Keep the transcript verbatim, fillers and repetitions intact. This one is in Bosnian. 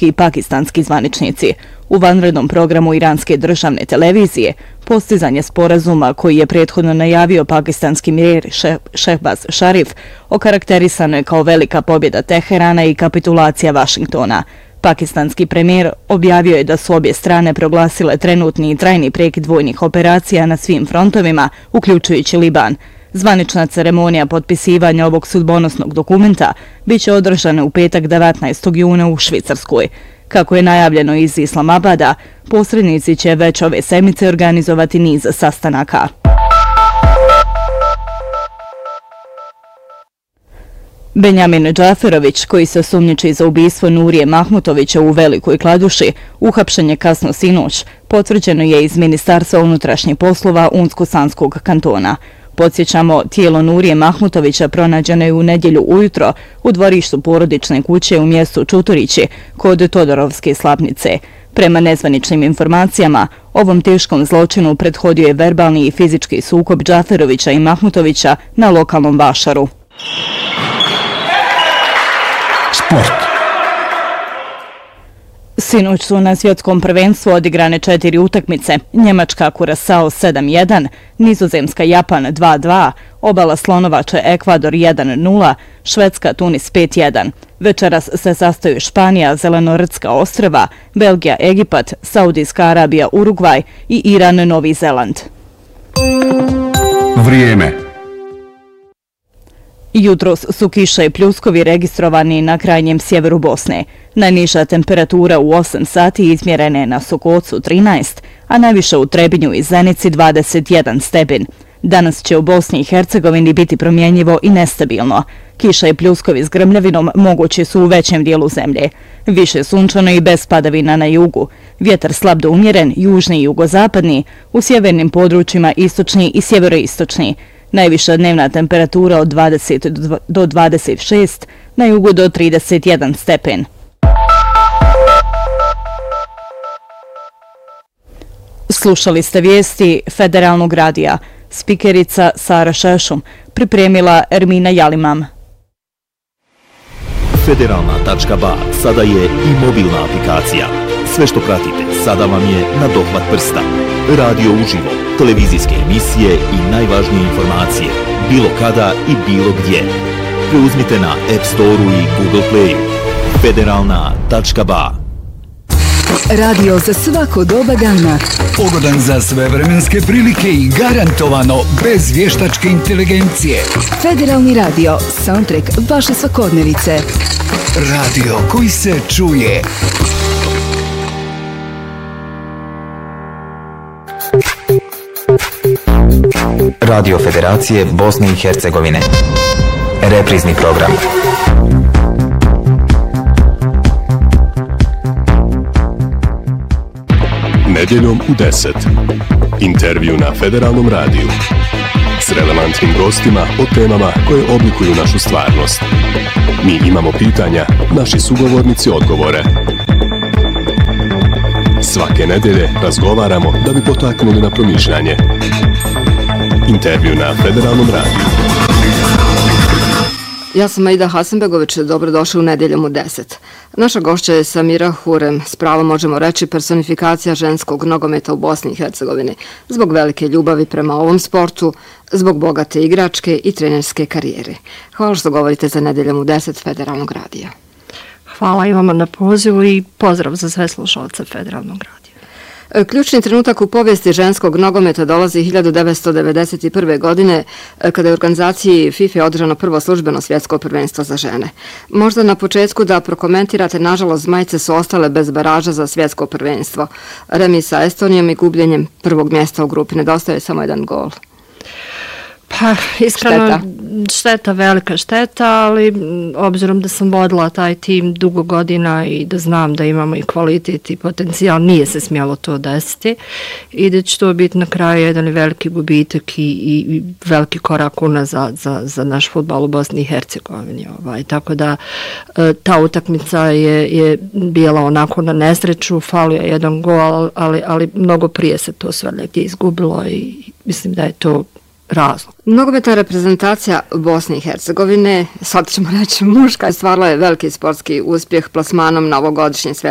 američki i pakistanski zvaničnici. U vanrednom programu iranske državne televizije postizanje sporazuma koji je prethodno najavio pakistanski mir Šehbaz Šarif okarakterisano je kao velika pobjeda Teherana i kapitulacija Vašingtona. Pakistanski premijer objavio je da su obje strane proglasile trenutni i trajni prekid vojnih operacija na svim frontovima, uključujući Liban. Zvanična ceremonija potpisivanja ovog sudbonosnog dokumenta biće održana u petak devetnaestog juna u Švicarskoj. Kako je najavljeno iz Islamabada, posrednici će već ove sedmice organizovati niz sastanaka. Benjamin Džaferović, koji se osumnjiči za ubistvo Nurije Mahmutovića u Velikoj Kladuši, uhapšen je kasno sinoć, potvrđeno je iz Ministarstva unutrašnjih poslova Unsko-Sanskog kantona. Podsjećamo, tijelo Nurije Mahmutovića pronađeno je u nedjelju ujutro u dvorištu porodične kuće u mjestu Čutorići kod Todorovske Slapnice. Prema nezvaničnim informacijama, ovom teškom zločinu prethodio je verbalni i fizički sukob Džaferovića i Mahmutovića na lokalnom vašaru. Sport. Sinoć su na svjetskom prvenstvu odigrane četiri utakmice. Njemačka Kurasao sedam jedan, Nizozemska Japan dva dva, Obala Slonovače Ekvador jedan nula, Švedska Tunis pet jedan. Večeras se sastaju Španija, Zelenorodska ostrva, Belgija Egipat, Saudijska Arabija Urugvaj i Iran Novi Zeland. Vrijeme. Jutros su kiša i pljuskovi registrovani na krajnjem sjeveru Bosne. Najniža temperatura u osam sati izmjerena je na Sokocu trinaest, a najviše u Trebinju i Zenici dvadeset jedan stepen. Danas će u Bosni i Hercegovini biti promjenjivo i nestabilno. Kiša i pljuskovi s grmljavinom mogući su u većem dijelu zemlje. Više sunčano i bez padavina na jugu. Vjetar slab do umjeren, južni i jugozapadni, u sjevernim područjima istočni i sjeveroistočni. Najviša dnevna temperatura od dvadeset do dvadeset šest, na jugu do trideset jedan stepen. Slušali ste vijesti Federalnog radija. Spikerica Sara Šešum, pripremila Ermina Jalimam. Federalna tačka ba sada je i mobilna aplikacija. Sve što pratite sada vam je na dohvat prsta. Radio uživo, televizijske emisije i najvažnije informacije, bilo kada i bilo gdje. Preuzmite na App Store-u i Google Play-u. Federalna tačka ba. Radio za svako doba dana. Pogodan za sve vremenske prilike i garantovano bez vještačke inteligencije. Federalni radio, soundtrack vaše svakodnevice. Radio koji se čuje. Radio Federacije Bosne i Hercegovine. Reprizni program. Nedjeljom u deset. Intervju na Federalnom radiju. S relevantnim gostima o temama koje oblikuju našu stvarnost. Mi imamo pitanja, naši sugovornici odgovore. Svake nedjelje razgovaramo da bi potaknuli na promišljanje. Intervju na Federalnom radiju. Ja sam Aida Hasanbegović, dobrodošli u Nedjeljom u deset. Naša gošća je Samira Hurem, s pravom možemo reći personifikacija ženskog nogometa u Bosni i Hercegovini, zbog velike ljubavi prema ovom sportu, zbog bogate igračke i trenerske karijere. Hvala što govorite za Nedjeljom u deset Federalnog radija. Hvala i vama na pozivu i pozdrav za sve slušalce Federalnog radija. Ključni trenutak u povijesti ženskog nogometa dolazi hiljadu devetsto devedeset prve. godine kada je u organizaciji FIFA održano prvo službeno svjetsko prvenstvo za žene. Možda na početku da prokomentirate, nažalost zmajice su ostale bez baraža za svjetsko prvenstvo. Remis sa Estonijom i gubljenjem prvog mjesta u grupi, nedostaje samo jedan gol. Pa, iskreno, šteta. šteta, velika šteta, ali obzirom da sam vodila taj tim dugo godina i da znam da imamo i kvalitet i potencijal, nije se smjelo to desiti i da će to biti na kraju jedan veliki gubitak i, i veliki korak unazad za, za naš fudbal u Bosni i Hercegovini. Ovaj. Tako da ta utakmica je, je bila onako na nesreću, falio je jedan gol, ali, ali mnogo prije se to sve negdje izgubilo i mislim da je to razlog. Nogometna reprezentacija Bosne i Hercegovine, sad ćemo reći muška, stvarila je veliki sportski uspjeh plasmanom na ovogodišnje